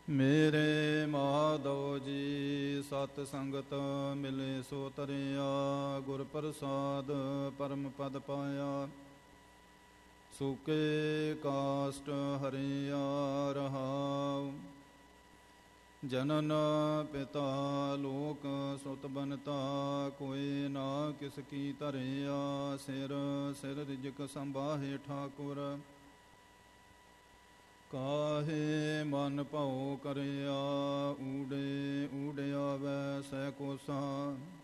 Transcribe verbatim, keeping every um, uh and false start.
ਮੇਰੇ ਮਾਧੋ ਜੀ ਸਤ ਸੰਗਤ ਮਿਲੇ ਸੋ ਤਰਿਆ, ਗੁਰ ਪ੍ਰਸਾਦ ਪਰਮ ਪਦ ਪਾਇਆ। ਸੂਕੇ ਕਾਸ਼ਟ ਹਰਿਆ ਰਹਾਉ, ਜਨਨ ਪਿਤਾ ਲੋਕ ਸੁਤ ਬਨਤਾ। ਕੋਈ ਨਾ ਕਿਸ ਕੀ ਧਰਿਆ, ਸਿਰ ਸਿਰ ਰਿਜਕ ਸੰਭਾਹੇ ਠਾਕੁਰ। ਕਾਹੇ ਮਨ ਭਉ ਕਰਿਆ, ਊੜੇ ਊੜੇ ਆਵੈ ਸਹਿ ਕੋਸਾ।